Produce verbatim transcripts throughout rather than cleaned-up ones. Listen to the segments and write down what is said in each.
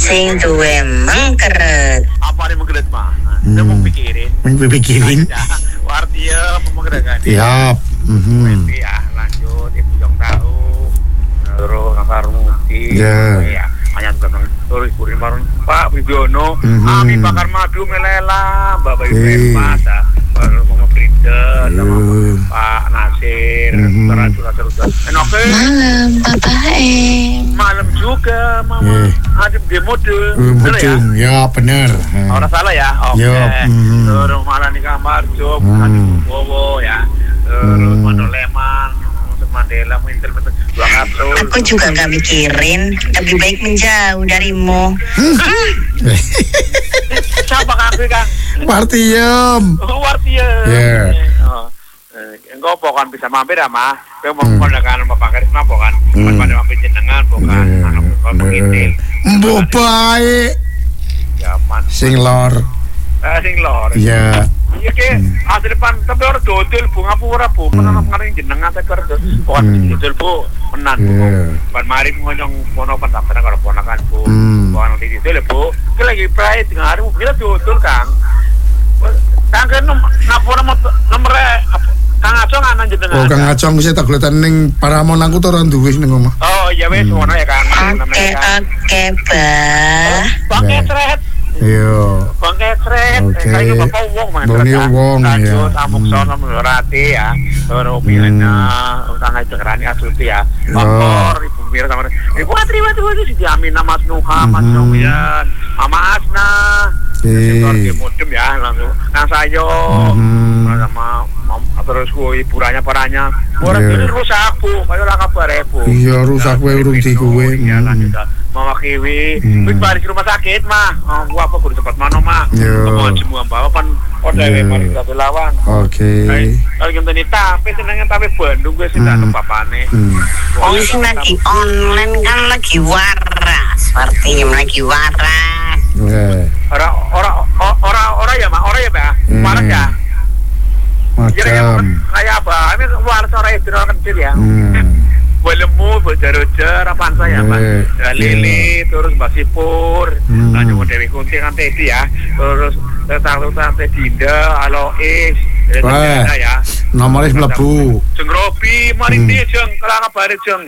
Sing duwe mengkeret. Apa nih mengkeret mah? Saya mau pikirin. Mau pikirin. Wartia pemengkerekan. Siap. Mhm. Ya, lanjut Ibu Jong tahu. Terus Kakak Muti. Ya. Ya. Hanya tentang terus kuring marun Pak Widyono, Mhm. Ami bakar madu melela, Bapak Ibu Eh. Masa, Mama Brida, sama Iya. Pak Nasir, Mhm. terus terus. Enoke. Malam, Bapak Em. Malam juga, Mama. Eh. Ada di mode. Eh, Bener ya? Betul. Ya, benar. Orang salah ya? Oke. Ya, mhm. Terus malah di kamar Jok, Hmm. Bowo ya. Terus Hmm. Mandoleman, Mandela, Mintel, Mintel, dua kapsul. Aku juga gak mikirin. Lebih baik menjauh darimu. Siapa kakek Kang? Partiem. Oh, Wartia. Ya. Oh. Eh, engkau pokoknya bisa mampir ya, Mah. Kau mau Hmm. kondakan Bapak Karisma pokoknya. Hmm. Pada mampir jenengan pokoknya. Ya. Anak pokoknya mengintil. Mbok baik. Zaman. Sing lor. Eh, sing lor. Ya. Iya ke, asli depan tapi orang dodol bu ngapura bu, menanam kalian jenengan saya kerja, bukan dodol bu, menan bu, Yeah. ban mari ngonyong mono pentampilan kalau ponakan bu, Hmm. bukan di situ le bu, kita lagi pride tengah hari bu, kita dodol kang, kang kan ngapura mau nomor kang acong anan jenengan. Oh, Kang Acong saya tak kelihatan ning Paramon aku tuh orang duwis ning omah. Oh iya wes, mono ya kang. Oke, oke, Bah. Bangke Yeah. seret. Iya. Bangke seret, Oke. kayak bapak wong mana? Boni wong, lanjut, ya. amuk Hmm. sono melorati ya, terus pilihnya, utang aja kerani asuti ya, faktor ibu Mira sama ibu Atri waktu itu si Amina Mas Nuha, Mas Mhm. Novian, Mama Asna, Eh. sektor modem ya, langsung, nah sayo, Mhm. sama terus gue hiburannya parahnya, orang Iya. ini rusak bu, kayak lah kabar ya bu. Iya, rusak we urung di kowe. Iya Hmm. lanjut. Mama Kiwi, Hmm. wis baris rumah sakit mah. Oh, gua apa kudu cepat mana mah. Iya. Kemohon semua bawa pan oda Iya. we mari kita lawan. Oke. Kalau kita nih tapi senengnya tapi Bandung gue sih tak Hmm. papane. Hmm. Oh, sing lagi online kan lagi waras. Seperti lagi waras. Ya. Ora ora ora ora ya mah, ora ya Pak. Hmm. Waras ya. Kira-kira Macam. kayak apa? Ini waras ora itu orang kecil ya. Hmm. Bolemu, bojar-bojar, apaan saya Pak? Eh, Ya, Lili, terus Mbak Sipur, Hmm. lanjut Dewi Kunti kan Teddy ya, terus Tetang-tetang Teddy Dinda, Alois, Wah. ya. Nomornya mlebu. Jeng Robi, mari Hmm. dia jeng, kalau kabare jeng.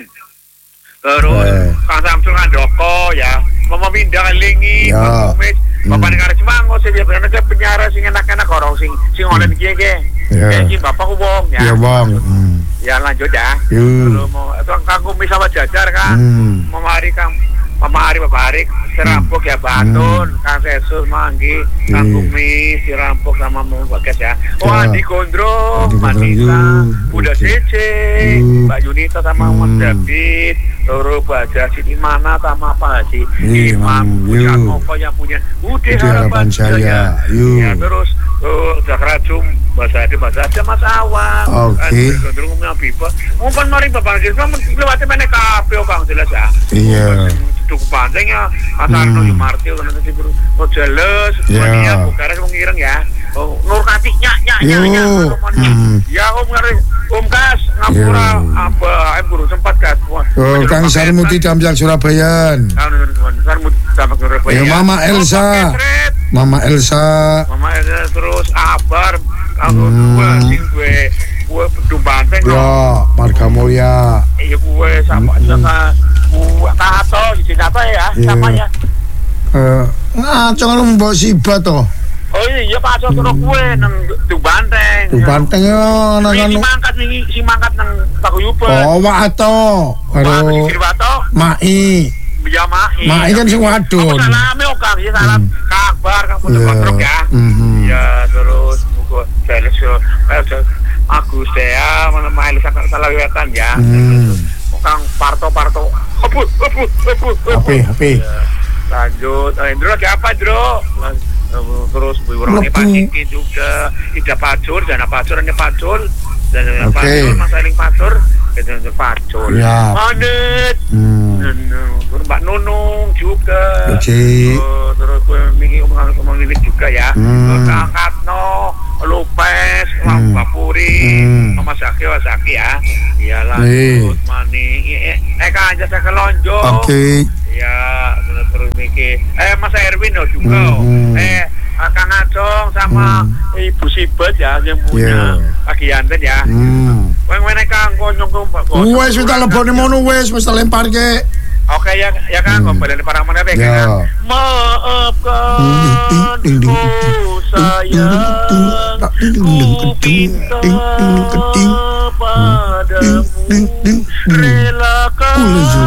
Terus Eh. Kang Samsul Andoko ya, Mama Winda Lingi, Ya. Pak Kumis, Bapak Hmm. Negara Cimanggo, saya biar benar saya penjara sing enak-enak orang sing sing online iki ke. Ya. Iki Bapak ku wong ya. Ya, Bang. Hmm. Ya lanjut ya. Yuk. Kalau mau itu Kang Kumis sama Jajar kan. Hmm. Mama Ari Kang Mama Ari Bapak Ari Serampok ya Batun, Kang Sesus Manggi, Kang Iya. Kumis, Serampok sama Mama Bagas ya. Oh Ya. Andi Gondrong, Andi Gondrong, Manisa, yuk. Udah Oke. Cece, Yuk. Mbak Yunita sama Mas Hmm. David, Toro Baja Sini Mana sama apa sih? Iya, Imam, Mam. punya Yuk. Koko yang punya Udah Udah Harapan Jaya. Yuk. Ya terus uh, Jakrajum, Bahasa Ade, Bahasa Ade, Mas Awang. Oke. Gondrong Umi Abibah. Mungkin mari Bapak Gisma lewati mana kafe Kang jelas ya. Iya. Cukup panjang ya, Asarno Hmm. Yumarti, karena tadi bro, oh jelas, Ya. semuanya Bukares mengireng ya, oh Nur Kati nyak nyak nyak Yo. nyak, Hmm. ya Om ngeri, Om Kas, ngapura, Yo. apa, em guru sempat Kas, Oh, Kang Sarmuti Damjang Surabayaan. Sarmuti Damjang Surabaya, Ya, Mama Elsa. Mama Elsa. Mama Elsa terus Abar, aku Hmm. gue sing gue, gue pedung banteng, Ya, Marga Mulya. iya gue sama sama gue tato, si tato ya, Iya. sama ya. Eh, ngacong lu mbok sibat toh. Oh iya Pak Aco terus kue nang Duh Banteng. Tuh banteng yo nang Si anu. mangkat nih, si mangkat nang Paguyuban. Oh, Wato. Karo Kirwato, Mai. ya Mai. Mai kan sing wadon. Aku salame kok Kang, ya salam kabar Kang punya Iya. kontrol ya. Mhm. Ya terus buku jelas yo. Agus Dea mana mail sangat salah wetan ya. Hmm. Kang Parto-Parto. Obut, obut, obut. H P, H P. Lanjut, eh, Indro lagi apa Indro? Terus Bu Orangnya Pak Siki juga, Ida Pacur, Dana Pacur, Dana Pacur, Dana Oke. Pacur, Mas Eling Pacur, Dana Pacur. Ya. Manet, Hmm. terus Mbak Nunung juga. Oke. Oh, terus gue mikir ngomong ini juga ya. Hmm. Terus Kang Katno, Lupes, Hmm. Mbak Puri, Hmm. Mama Zaki, Mas Zaki ya. Iya Eh. lanjut, Mani, eh, eh, aja saya kelonjo. Oke. Ya, terus terus mikir iki. Eh Mas Erwin loh juga. Hmm. Eh Kang Acong sama Hmm. Ibu Sibet ya yang punya Yeah. Pagi Yanten ya. Hmm. Weng-wene Kang konyong Pak. Wes wis tak lebone mono wis wis tak lemparke. Oke ya ya Kang, Hmm. kembali para mana ya Ya. Kang. Maafkan Ding, ding, ding, ku sayang ku pinta padamu relakan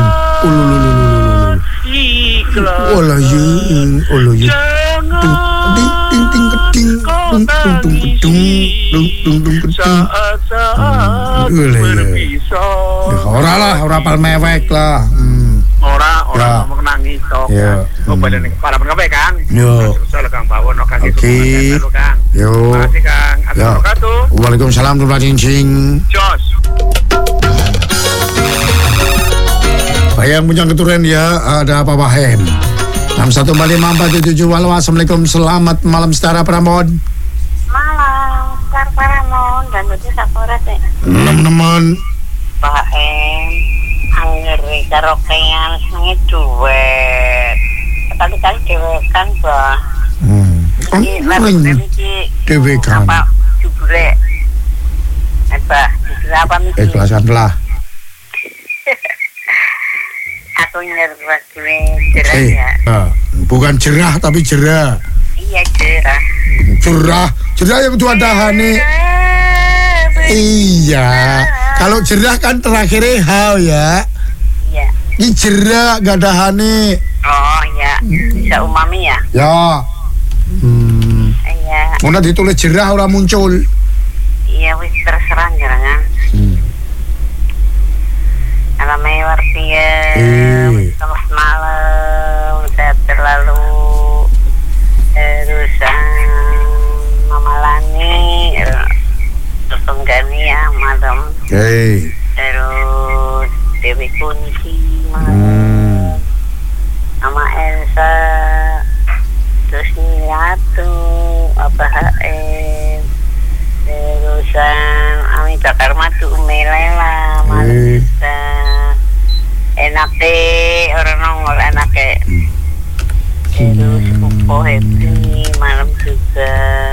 ikhlas Olah yen, olah yen. Ding ding ding keding, dung dung dung kedung, dung dung dung keding. saat-saat Hmm, iya. berpisah. Ya, ora lah, ora pal mewek lah. Hmm. Ora, ora Ya. ngomong nangis tok. Ya. Oh, badan ini para pengawe Kang. Yo. Soal Kang Bawon kasih Oke. dukungan dulu Kang. Yo. Terima kasih Kang. Ya. Assalamualaikum. Waalaikumsalam warahmatullahi wabarakatuh. Jos. Bayang punya keturunan ya, ada apa Bahem? enam satu empat lima empat tujuh tujuh. Halo, assalamualaikum, selamat malam Setara Pramon. Malam, Kar Paramon dan itu Sapora teh. Teman-teman, Pak Em, angger karaokean senenge duet. Kali-kali dewekan, Bah. hmm. Iki Oh, lagu ring. iki Dewekan. apa judule? Eh, Bah, judule apa miki? Ikhlaskanlah. Aku ngerti gue cerah Eh, ya. ah, bukan jerah tapi jerah. Iya cerah. Jerah, jerah yang tua dahane. Iya, kalau jerah kan terakhirnya hau ya. Iya. Ini jerah gak dahane. Oh ya, bisa umami ya. Ya. Hmm. Iya. Mana ditulis jerah orang muncul. Iya wis terserah jangan. Hmm. Alamnya wartien, Eh. selamat malam, sehat terlalu, terusan Mama Lani, terus Tunggani ya malam, Hei. terus Dewi Kunci malam, Hmm. Mama Elsa, terus Niatu, apa H M, terusan Ami Bakar Madu Umelela malam Eh. juga. Enak deh, orang nongol enak deh. Terus Kupo Happy malam juga.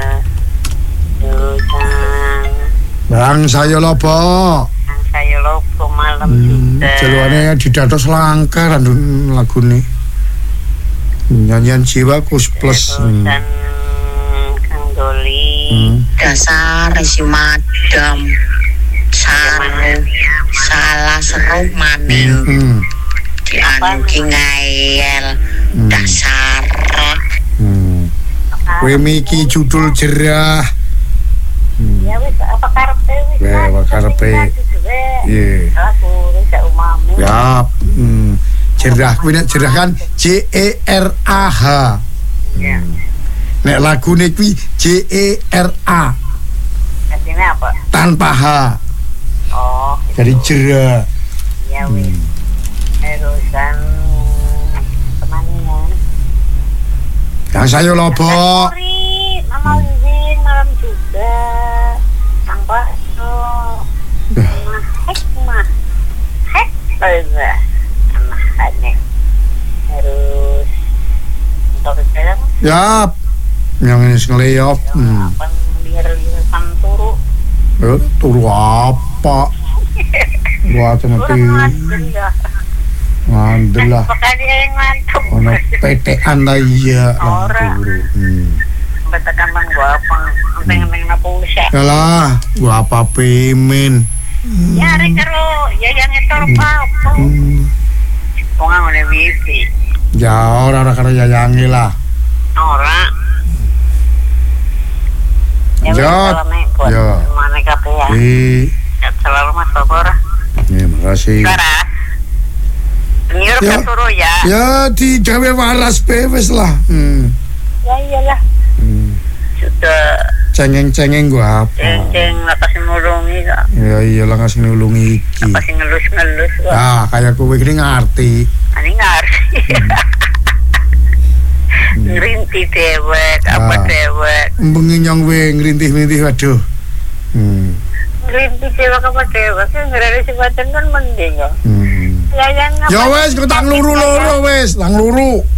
Terusan Bang saya lopo. yang saya lopo malam Hmm. juga. Jaluannya didados langka randun lagu nih. Nyanyian jiwa kus plus. Hmm. Terusan Kang Doli. Hmm. Dasar isi madam. Salah, salah seru maning. Hmm. Dianu ki ngayel. Hmm. Dasar. Hmm. Kue miki judul jerah. Hmm. Ya wis apa karepe wis. Ya, apa karepe. Iya. Aku wis umami. Ya. Hmm. Jerah kuwi nek jerah kan J E R A H. Ya. Nek lagu kuwi J E R A Artinya apa? tanpa H. Oh, gitu. Jadi jerah. Ya wis. Terusan temannya. Yang saya lobo. Sorry, Mama Lizin malam juga. Kang Bakso. Mah hikmah. Hek banget. Mah aneh. Terus untuk film Yap. Yang ini ngeleyop. Hmm. apa liar-liaran turu. Eh, turu apa? Buat Kurang nanti ngajar ya. ngandel lah. Pokoknya yang mantap. Ono P T-an lah iya. lah, Ora. turu. Hmm. Betakan bang gua apa? Enteng-enteng na pulsa. Yalah, gua apa pimin. Ya rek karo ya yang ngetor apa? Hmm. Wong ngene wifi. Ya ora ora karo yayangi lah. Ora. Ya wis Jod. salame buat Ya. mana kabeh ya. Eh, Selalu Mas Babora. ya makasih. Suara. Nyuruh Ya. ke turu ya. Ya di gawe waras bewes lah. Hmm. Ya iyalah. Hmm. Sudah Cengeng-cengeng gua apa? ceng-ceng lepas ngurungi kok. Ya iyalah ngasih nulungi iki. Lepas ngelus-ngelus kok. Ah, kayak kowe iki ngerti. Ani ngerti. Ngerinti dewek, apa Ah. dewek. Bengi nyong we ngrintih-ngrintih waduh. Hmm. Ngerinti dewek apa dewek. Kan ngerari sebadan kan mending kok. Hmm. Ya yang Ya wes, kok tang luru loro wes, tang luru.